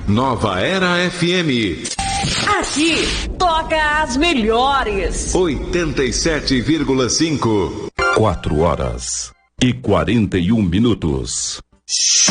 Nova Era FM. Aqui toca as melhores. 87,5. 4 horas e 41 minutos.